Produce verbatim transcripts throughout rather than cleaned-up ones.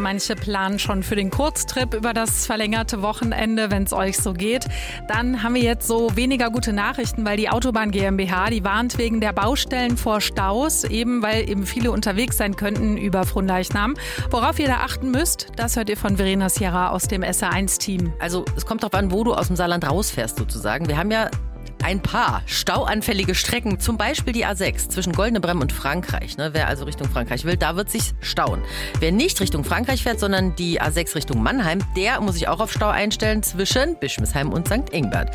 Manche planen schon für den Kurztrip über das verlängerte Wochenende, wenn es euch so geht. Dann haben wir jetzt so weniger gute Nachrichten, weil die Autobahn GmbH, die warnt wegen der Baustellen vor Staus, eben weil eben viele unterwegs sein könnten über Fronleichnam. Worauf ihr da achten müsst, das hört ihr von Verena Sierra aus dem S R eins Team. Also es kommt darauf an, wo du aus dem Saarland rausfährst sozusagen. Wir haben ja ein paar stauanfällige Strecken, zum Beispiel die A sechs zwischen Goldene Bremm und Frankreich. Ne? Wer also Richtung Frankreich will, da wird sich stauen. Wer nicht Richtung Frankreich fährt, sondern die A sechs Richtung Mannheim, der muss sich auch auf Stau einstellen zwischen Bischmisheim und Sankt Ingbert.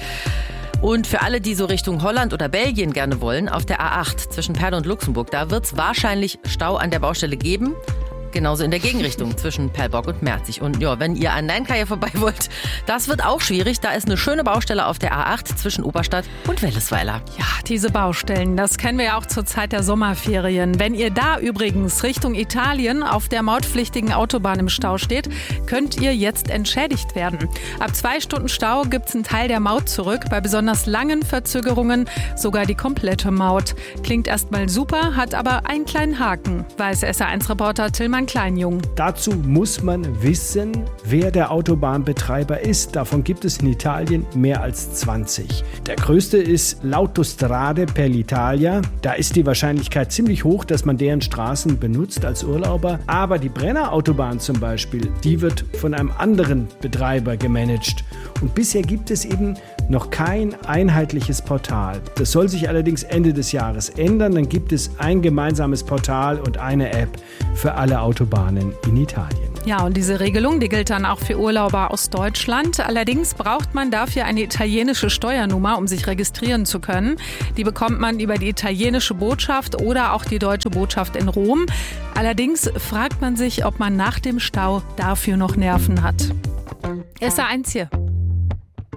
Und für alle, die so Richtung Holland oder Belgien gerne wollen, auf der A acht zwischen Perl und Luxemburg, da wird es wahrscheinlich Stau an der Baustelle geben. Genauso in der Gegenrichtung zwischen Perlbock und Merzig. Und ja, wenn ihr an Leinkaje vorbei wollt, das wird auch schwierig. Da ist eine schöne Baustelle auf der A acht zwischen Oberstadt und Wellesweiler. Ja, diese Baustellen, das kennen wir ja auch zur Zeit der Sommerferien. Wenn ihr da übrigens Richtung Italien auf der mautpflichtigen Autobahn im Stau steht, könnt ihr jetzt entschädigt werden. Ab zwei Stunden Stau gibt's einen Teil der Maut zurück. Bei besonders langen Verzögerungen sogar die komplette Maut. Klingt erstmal super, hat aber einen kleinen Haken, weiß S R eins Reporter Tillmann Kleinjung. Dazu muss man wissen, wer der Autobahnbetreiber ist. Davon gibt es in Italien mehr als zwanzig. Der größte ist l'Autostrade per l'Italia. Da ist die Wahrscheinlichkeit ziemlich hoch, dass man deren Straßen benutzt als Urlauber. Aber die Brenner-Autobahn zum Beispiel, die wird von einem anderen Betreiber gemanagt. Und bisher gibt es eben noch kein einheitliches Portal. Das soll sich allerdings Ende des Jahres ändern. Dann gibt es ein gemeinsames Portal und eine App für alle Autobahnen in Italien. Ja, und diese Regelung, die gilt dann auch für Urlauber aus Deutschland. Allerdings braucht man dafür eine italienische Steuernummer, um sich registrieren zu können. Die bekommt man über die italienische Botschaft oder auch die deutsche Botschaft in Rom. Allerdings fragt man sich, ob man nach dem Stau dafür noch Nerven hat. S R eins hier.